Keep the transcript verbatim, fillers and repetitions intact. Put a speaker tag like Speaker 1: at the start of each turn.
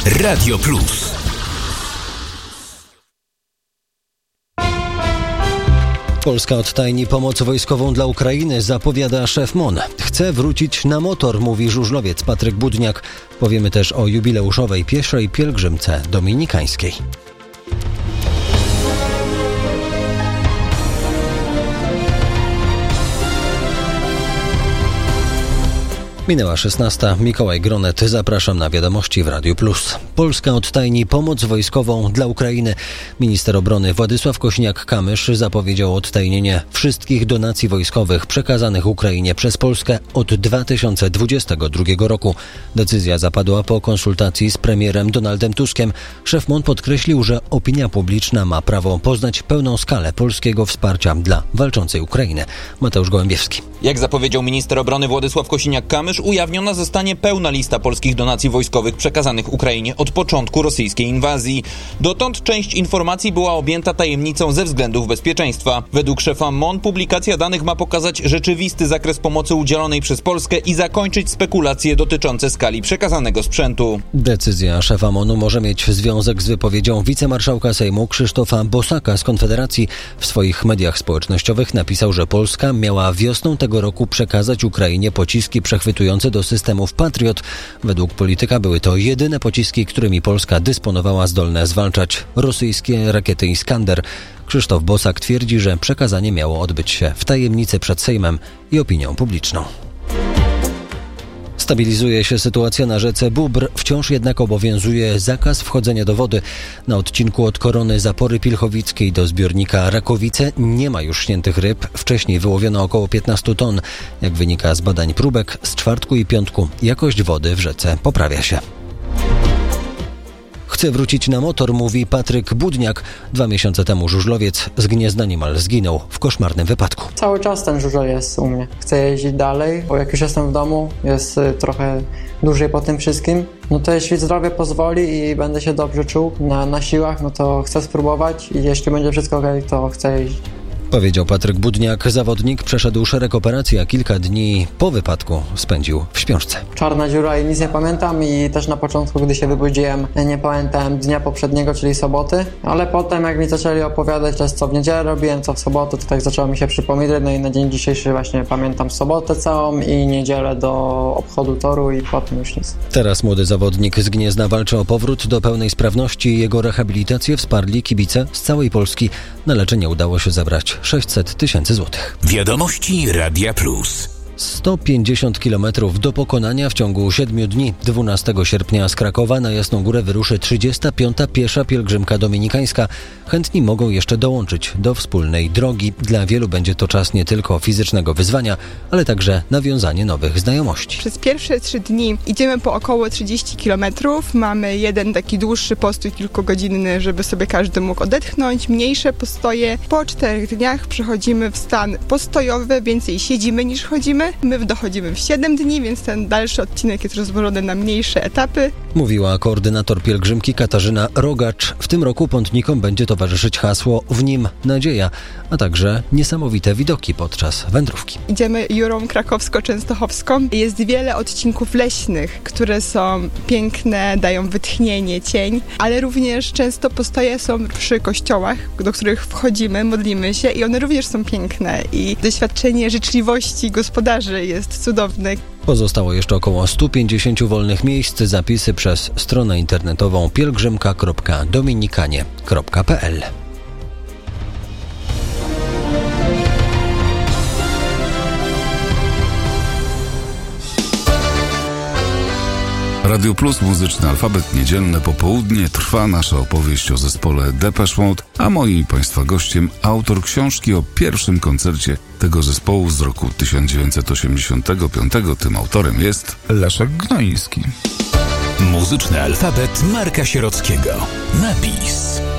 Speaker 1: Radio Plus.
Speaker 2: Polska odtajni pomoc wojskową dla Ukrainy, zapowiada szef M O N. Chce wrócić na motor, mówi żużlowiec Patryk Budniak. Powiemy też o jubileuszowej pieszej pielgrzymce dominikańskiej. Minęła szesnasta. Mikołaj Gronet. Zapraszam na wiadomości w Radiu Plus. Polska odtajni pomoc wojskową dla Ukrainy. Minister obrony Władysław Kosiniak-Kamysz zapowiedział odtajnienie wszystkich donacji wojskowych przekazanych Ukrainie przez Polskę od dwa tysiące dwudziestego drugiego roku. Decyzja zapadła po konsultacji z premierem Donaldem Tuskiem. Szef M O N podkreślił, że opinia publiczna ma prawo poznać pełną skalę polskiego wsparcia dla walczącej Ukrainy. Mateusz Gołębiewski.
Speaker 3: Jak zapowiedział minister obrony Władysław Kosiniak-Kamysz, ujawniona zostanie pełna lista polskich donacji wojskowych przekazanych Ukrainie od początku rosyjskiej inwazji. Dotąd część informacji była objęta tajemnicą ze względów bezpieczeństwa. Według szefa M O N publikacja danych ma pokazać rzeczywisty zakres pomocy udzielonej przez Polskę i zakończyć spekulacje dotyczące skali przekazanego sprzętu.
Speaker 2: Decyzja szefa M O N-u może mieć związek z wypowiedzią wicemarszałka Sejmu Krzysztofa Bosaka z Konfederacji. W swoich mediach społecznościowych napisał, że Polska miała wiosną tego roku przekazać Ukrainie pociski przechwytujące do systemów Patriot. Według polityka były to jedyne pociski, którymi Polska dysponowała, zdolne zwalczać rosyjskie rakiety Iskander. Krzysztof Bosak twierdzi, że przekazanie miało odbyć się w tajemnicy przed Sejmem i opinią publiczną. Stabilizuje się sytuacja na rzece Bóbr, wciąż jednak obowiązuje zakaz wchodzenia do wody. Na odcinku od Korony Zapory Pilchowickiej do zbiornika Rakowice nie ma już śniętych ryb. Wcześniej wyłowiono około piętnaście ton. Jak wynika z badań próbek, z czwartku i piątku jakość wody w rzece poprawia się. Chce wrócić na motor, mówi Patryk Budniak. Dwa miesiące temu żużlowiec z Gniezna niemal zginął w koszmarnym wypadku.
Speaker 4: Cały czas ten żużel jest u mnie. Chcę jeździć dalej, bo jak już jestem w domu, jest trochę dłużej po tym wszystkim. No to jeśli zdrowie pozwoli i będę się dobrze czuł na, na siłach, no to chcę spróbować i jeśli będzie wszystko okej, to chcę jeździć.
Speaker 2: Powiedział Patryk Budniak. Zawodnik przeszedł szereg operacji, a kilka dni po wypadku spędził w śpiączce.
Speaker 4: Czarna dziura i nic nie pamiętam i też na początku, gdy się wybudziłem, nie pamiętałem dnia poprzedniego, czyli soboty, ale potem jak mi zaczęli opowiadać też co w niedzielę robiłem, co w sobotę, to tak zaczęło mi się przypominać, no i na dzień dzisiejszy właśnie pamiętam sobotę całą i niedzielę do obchodu toru i potem już nic.
Speaker 2: Teraz młody zawodnik z Gniezna walczy o powrót do pełnej sprawności. Jego rehabilitację wsparli kibice z całej Polski. Na leczenie udało się zebrać sześćset tysięcy złotych.
Speaker 1: Wiadomości Radia Plus.
Speaker 2: sto pięćdziesiąt kilometrów do pokonania w ciągu siedmiu dni. dwunastego sierpnia z Krakowa na Jasną Górę wyruszy trzydziesta piąta piesza pielgrzymka dominikańska. Chętni mogą jeszcze dołączyć do wspólnej drogi. Dla wielu będzie to czas nie tylko fizycznego wyzwania, ale także nawiązanie nowych znajomości.
Speaker 5: Przez pierwsze trzy dni idziemy po około trzydzieści kilometrów. Mamy jeden taki dłuższy postój kilkugodzinny, żeby sobie każdy mógł odetchnąć. Mniejsze postoje. Po czterech dniach przechodzimy w stan postojowy, więcej siedzimy niż chodzimy. My dochodzimy w siedem dni, więc ten dalszy odcinek jest rozłożony na mniejsze etapy.
Speaker 2: Mówiła koordynator pielgrzymki Katarzyna Rogacz. W tym roku pątnikom będzie towarzyszyć hasło „W nim nadzieja”, a także niesamowite widoki podczas wędrówki.
Speaker 5: Idziemy Jurą krakowsko-częstochowską. Jest wiele odcinków leśnych, które są piękne, dają wytchnienie, cień, ale również często postoje są przy kościołach, do których wchodzimy, modlimy się i one również są piękne i doświadczenie życzliwości gospodarzy jest cudowne.
Speaker 2: Pozostało jeszcze około sto pięćdziesiąt wolnych miejsc. Zapisy przez stronę internetową pielgrzymka kropka dominikanie kropka p l.
Speaker 6: Radio Plus, muzyczny alfabet, niedzielne popołudnie. Trwa nasza opowieść o zespole Depeche Mode, a moim i Państwa gościem autor książki o pierwszym koncercie tego zespołu z roku tysiąc dziewięćset osiemdziesiątego piątego. Tym autorem jest Leszek Gnoiński.
Speaker 1: Muzyczny alfabet Marka Sierockiego. Napis.